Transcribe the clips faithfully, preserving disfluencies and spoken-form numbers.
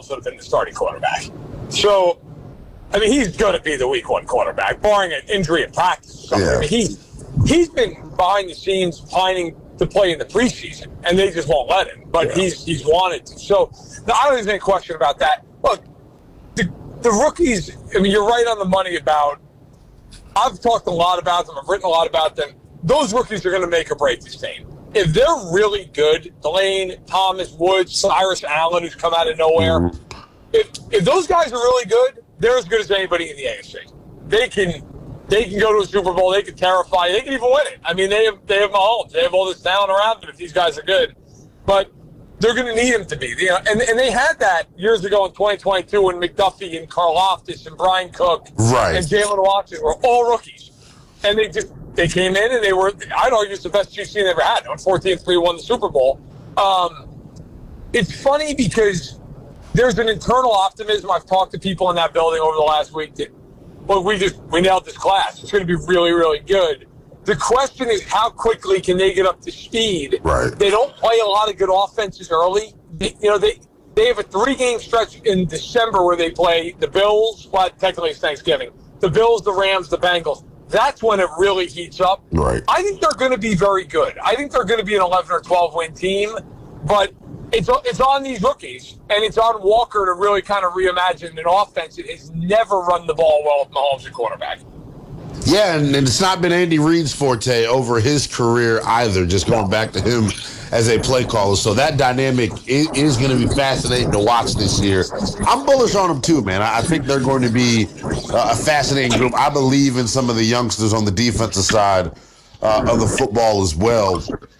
Foles would have been the starting quarterback. So, I mean, he's going to be the week one quarterback, barring an injury in practice or something. Yeah. I mean, he, he's been behind the scenes pining to play in the preseason, and they just won't let him. But yeah. he's he's wanted to. So, no, I don't think there's any question about that. Look, the, the rookies, I mean, you're right on the money about, I've talked a lot about them, I've written a lot about them. Those rookies are going to make or break this team. If they're really good, Delane, Thomas, Woods, Cyrus Allen, who's come out of nowhere, mm-hmm. if if those guys are really good, they're as good as anybody in the A F C. They can they can go to a Super Bowl. They can terrify. They can even win it. I mean, they have they have Mahomes. They have all this talent around them if these guys are good. But they're going to need them to be. You know, and, and they had that years ago in twenty twenty-two when McDuffie and Karlaftis and Brian Cook right. and Jalen Watson were all rookies. And they just they came in and they were, I'd argue, it's the best Chiefs team they ever had. On fourteen three won the Super Bowl. Um, it's funny because there's an internal optimism. I've talked to people in that building over the last week that, well, we just we nailed this class. It's going to be really, really good. The question is, how quickly can they get up to speed? Right. They don't play a lot of good offenses early. They, you know, they they have a three-game stretch in December where they play the Bills. Well, technically it's Thanksgiving. The Bills, the Rams, the Bengals. That's when it really heats up. Right. I think they're going to be very good. I think they're going to be an eleven or twelve win team, but it's it's on these rookies, and it's on Walker to really kind of reimagine an offense that has never run the ball well with Mahomes at quarterback. Yeah, and, and it's not been Andy Reid's forte over his career either, just going back to him as a play caller. So that dynamic is, is going to be fascinating to watch this year. I'm bullish on them too, man. I, I think they're going to be uh, a fascinating group. I believe in some of the youngsters on the defensive side uh, of the football as well.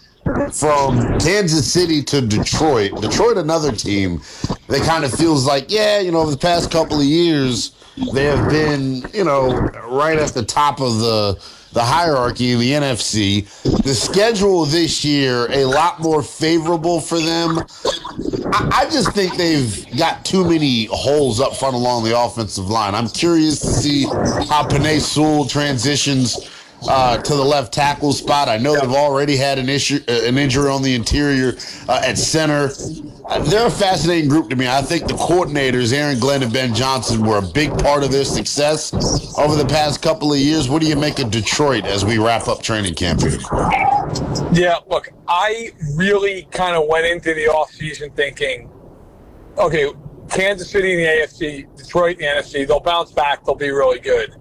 From Kansas City to Detroit, Detroit, another team that kind of feels like, yeah, you know, over the past couple of years, they have been, you know, right at the top of the the hierarchy in the N F C. The schedule this year, a lot more favorable for them. I, I just think they've got too many holes up front along the offensive line. I'm curious to see how Penei Sewell transitions Uh, to the left tackle spot. I know they've already had an issue, uh, an injury on the interior uh, at center. Uh, they're a fascinating group to me. I think the coordinators, Aaron Glenn and Ben Johnson, were a big part of their success over the past couple of years. What do you make of Detroit as we wrap up training camp here? Yeah, look, I really kind of went into the offseason thinking, okay, Kansas City in the A F C, Detroit in the N F C, they'll bounce back, they'll be really good.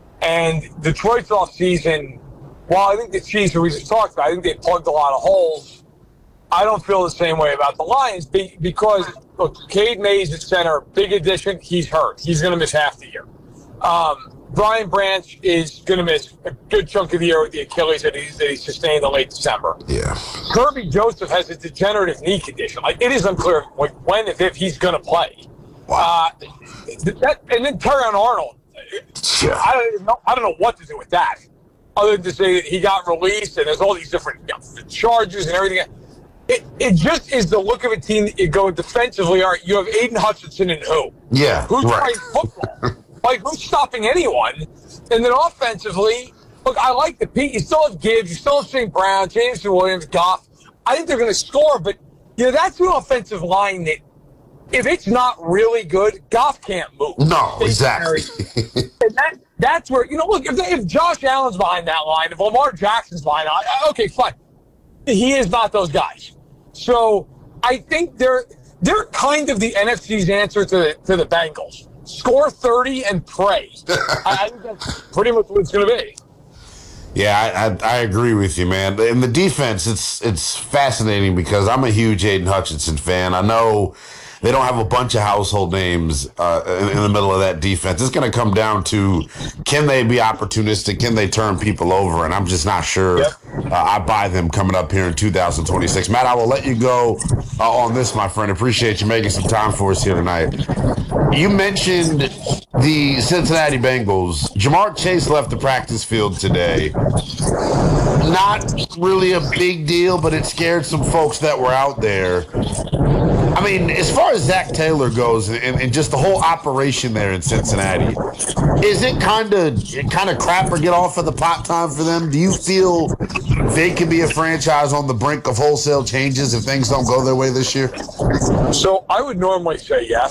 And Detroit's offseason, while I think the Chiefs, we just talked about, I think they plugged a lot of holes. I don't feel the same way about the Lions because, look, Cade Mays at center, big addition, he's hurt. He's going to miss half the year. Um, Brian Branch is going to miss a good chunk of the year with the Achilles that he, that he sustained in late December. Yeah. Kirby Joseph has a degenerative knee condition. Like, it is unclear like, when, if, if he's going to play. Wow. Uh, that, and then Terrion Arnold. Yeah. I don't even know. I don't know what to do with that, other than to say that he got released and there's all these different you know, charges and everything. It it just is the look of a team that you go defensively. All right, you have Aiden Hutchinson and who? Yeah, who's right. playing football? Like who's stopping anyone? And then offensively, look, I like the Pete. You still have Gibbs, you still have Saint Brown, Jameson Williams, Goff. I think they're going to score, but you know that's an offensive line that. If it's not really good, Goff can't move. No, exactly. And that, that's where, you know, look, if, they, if Josh Allen's behind that line, if Lamar Jackson's behind that, okay, fine. He is not those guys. So I think they're they're kind of the N F C's answer to the, to the Bengals. Score thirty and pray. I, I think that's pretty much what it's going to be. Yeah, I, I I agree with you, man. In the defense, it's it's fascinating because I'm a huge Aiden Hutchinson fan. I know they don't have a bunch of household names uh, in, in the middle of that defense. It's going to come down to can they be opportunistic? Can they turn people over? And I'm just not sure yep. uh, I buy them coming up here in two thousand twenty-six. Matt, I will let you go uh, on this, my friend. Appreciate you making some time for us here tonight. You mentioned the Cincinnati Bengals. Jamar Chase left the practice field today. Not really a big deal, but it scared some folks that were out there. I mean, as far as Zach Taylor goes and, and just the whole operation there in Cincinnati, is it kind of kind of crap or get off of the pot time for them? Do you feel they could be a franchise on the brink of wholesale changes if things don't go their way this year? So I would normally say yes.